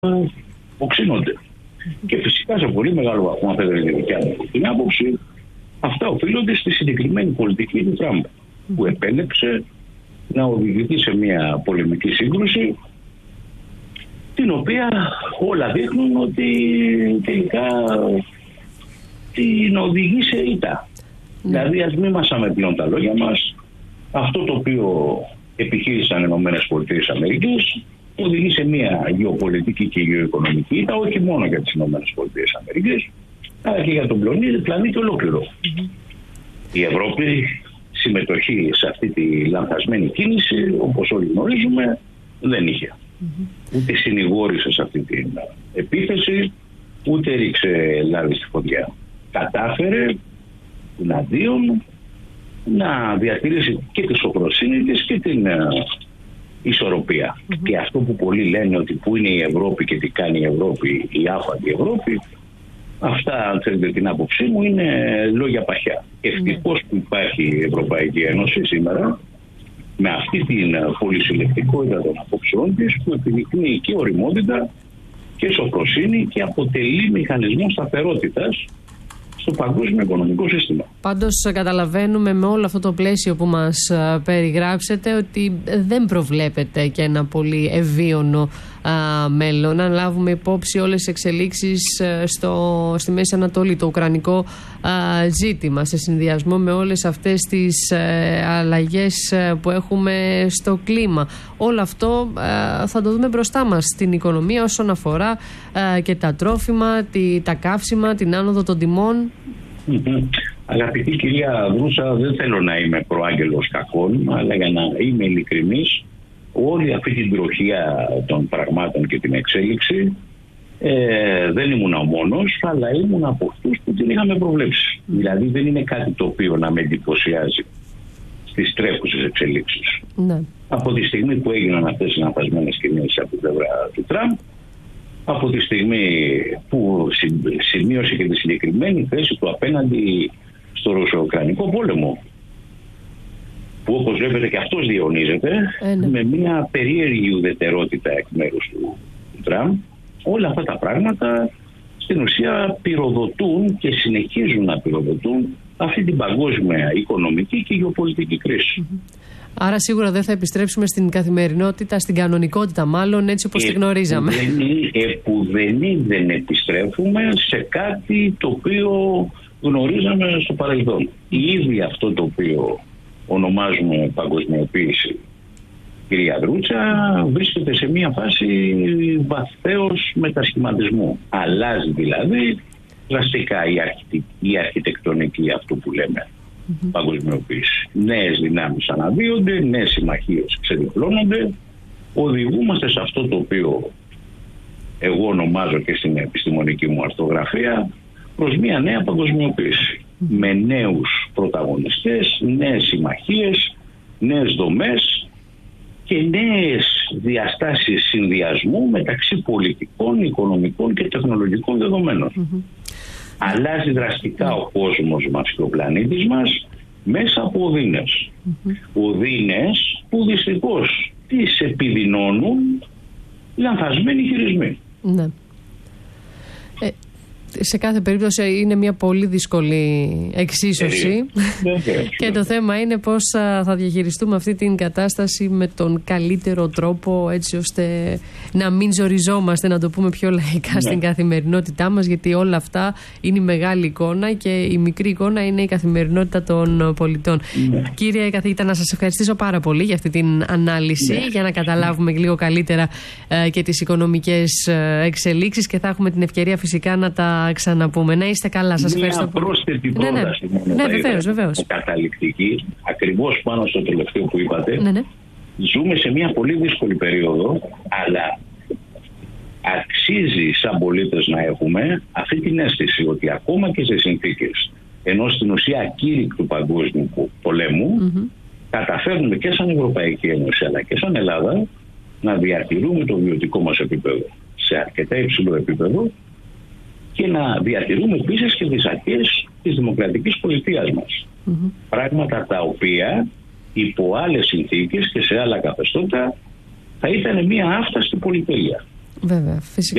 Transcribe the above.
οξύνονται. Και φυσικά σε πολύ μεγάλο βαθμό, αν θέλετε τη δικιά μου την άποψη, αυτά οφείλονται στη συγκεκριμένη πολιτική του Τραμπ, που επέλεξε να οδηγηθεί σε μια πολεμική σύγκρουση, την οποία όλα δείχνουν ότι τελικά την οδηγεί σε ήττα. Δηλαδή, ας μην μασάμε πλέον τα λόγια μας. Αυτό το οποίο επιχείρησαν οι ΗΠΑ οδηγεί σε μια γεωπολιτική και γεωοικονομική ήττα, όχι μόνο για τις ΗΠΑ, αλλά και για τον πλανήτη ολόκληρο. Η Ευρώπη συμμετοχή σε αυτή τη λανθασμένη κίνηση, όπως όλοι γνωρίζουμε, δεν είχε. Ούτε συνηγόρησε σε αυτή την επίθεση, ούτε ρίξε λάδι στη φωτιά. Κατάφερε εναντίον να διατηρήσει και τη σοφροσύνη της και την ισορροπία. Και αυτό που πολλοί λένε ότι πού είναι η Ευρώπη και τι κάνει η Ευρώπη, η άφαντη Ευρώπη, αυτά, αν θέλετε την άποψή μου, είναι λόγια παχιά. Ευτυχώς που υπάρχει η Ευρωπαϊκή Ένωση σήμερα, με αυτή την πολυσυλλεκτικότητα των απόψεών της, που επιδεικνύει και ωριμότητα και σοφροσύνη και αποτελεί μηχανισμό σταθερότητας στο παγκόσμιο οικονομικό σύστημα. Πάντως καταλαβαίνουμε με όλο αυτό το πλαίσιο που μας περιγράψετε ότι δεν προβλέπεται και ένα πολύ ευίωνο μέλλον. Αν λάβουμε υπόψη όλες τις εξελίξεις στη Μέση Ανατολή, το ουκρανικό ζήτημα, σε συνδυασμό με όλες αυτές τις αλλαγές που έχουμε στο κλίμα. Όλο αυτό θα το δούμε μπροστά μας στην οικονομία όσον αφορά και τα τρόφιμα, τα καύσιμα, την άνοδο των τιμών. Αγαπητή κυρία Δρούσα, δεν θέλω να είμαι προάγγελος κακών, αλλά για να είμαι ειλικρινής, όλη αυτή την τροχιά των πραγμάτων και την εξέλιξη δεν ήμουν ο μόνος, αλλά ήμουν από αυτούς που την είχαμε προβλέψει. Δηλαδή δεν είναι κάτι το οποίο να με εντυπωσιάζει στις τρέχουσες εξελίξεις. Από τη στιγμή που έγιναν αυτές οι λανθασμένες κινήσεις από την πλευρά του Τραμπ, από τη στιγμή που σημείωσε και τη συγκεκριμένη θέση του απέναντι στο ρωσο-ουκρανικό πόλεμο, που όπως βλέπετε και αυτός διαιωνίζεται με μια περίεργη ουδετερότητα εκ μέρους του Τραμπ, όλα αυτά τα πράγματα στην ουσία πυροδοτούν και συνεχίζουν να πυροδοτούν αυτή την παγκόσμια οικονομική και γεωπολιτική κρίση. Άρα σίγουρα δεν θα επιστρέψουμε στην καθημερινότητα, στην κανονικότητα μάλλον, έτσι όπως τη γνωρίζαμε. Επουδενή δεν επιστρέφουμε σε κάτι το οποίο γνωρίζαμε στο παρελθόν. Ήδη αυτό το οποίο ονομάζουμε παγκοσμιοποίηση, κυρία Δρούτσα, βρίσκεται σε μια φάση βαθέως μετασχηματισμού. Αλλάζει δηλαδή δραστικά η αρχιτεκτονική, αυτό που λέμε παγκοσμιοποίηση. Νέες δυνάμεις αναδύονται, νέες συμμαχίες ξεδιπλώνονται. Οδηγούμαστε σε αυτό το οποίο εγώ ονομάζω και στην επιστημονική μου αρθογραφία προς μια νέα παγκοσμιοποίηση. Με νέους πρωταγωνιστές, νέες συμμαχίες, νέες δομές και νέες διαστάσεις συνδυασμού μεταξύ πολιτικών, οικονομικών και τεχνολογικών δεδομένων. Αλλάζει δραστικά ο κόσμος μας και ο πλανήτης μας μέσα από οδύνες. Οδύνες που δυστυχώς τις επιδεινώνουν λανθασμένοι χειρισμοί. Ναι. Σε κάθε περίπτωση είναι μια πολύ δύσκολη εξίσωση και το θέμα είναι πώς θα διαχειριστούμε αυτή την κατάσταση με τον καλύτερο τρόπο, έτσι ώστε να μην ζοριζόμαστε, να το πούμε πιο λαϊκά, στην καθημερινότητά μας, γιατί όλα αυτά είναι η μεγάλη εικόνα και η μικρή εικόνα είναι η καθημερινότητα των πολιτών. Κύριε καθηγητά, να σας ευχαριστήσω πάρα πολύ για αυτή την ανάλυση, για να καταλάβουμε λίγο καλύτερα και τις οικονομικές εξελίξεις, και θα έχουμε την ευκαιρία φυσικά να τα ξαναπούμε. Να είστε καλά, σας ευχαριστώ πολύ. Μια πρόσθετη πρόταση. Βεβαίως. Καταληκτική, ακριβώς πάνω στο τελευταίο που είπατε. Ζούμε σε μια πολύ δύσκολη περίοδο, αλλά αξίζει σαν πολίτες να έχουμε αυτή την αίσθηση ότι ακόμα και σε συνθήκες ενός στην ουσία ακήρυκτου παγκόσμιου πολέμου, καταφέρνουμε και σαν Ευρωπαϊκή Ένωση αλλά και σαν Ελλάδα να διατηρούμε το βιωτικό μας επίπεδο σε αρκετά υψηλό επίπεδο και να διατηρούμε επίσης και τις αρχές της δημοκρατικής πολιτείας μας. Πράγματα τα οποία υπό άλλες συνθήκες και σε άλλα καθεστώτα θα ήταν μια άφταστη πολυτέλεια. Βέβαια, φυσικά.